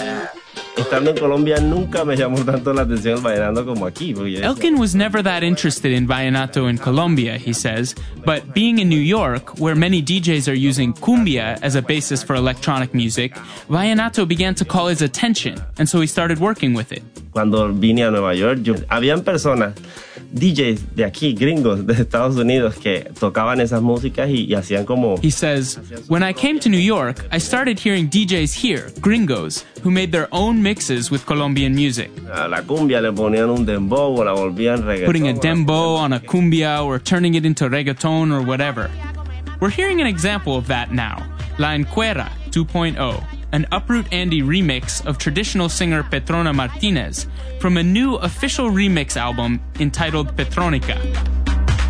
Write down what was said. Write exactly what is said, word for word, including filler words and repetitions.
Estando en Colombia nunca me llamó tanto la atención el vallenato como aquí. Elkin was never that interested in vallenato in Colombia, he says, but being in New York, where many D Js are using cumbia as a basis for electronic music, vallenato began to call his attention, and so he started working with it. Cuando vine a Nueva York, yo, habían personas, D Js de aquí, gringos de Estados Unidos, que tocaban esas músicas y, y hacían como... He says, when I came to New York, I started hearing D Js here, gringos, who made their own mixes with Colombian music. A la cumbia le ponían un dembow o la volvían reggaeton. Putting a dembow on a cumbia or turning it into reggaeton or whatever. We're hearing an example of that now. La Encuera two point oh, an Uproot Andy remix of traditional singer Petrona Martinez from a new official remix album entitled Petronica.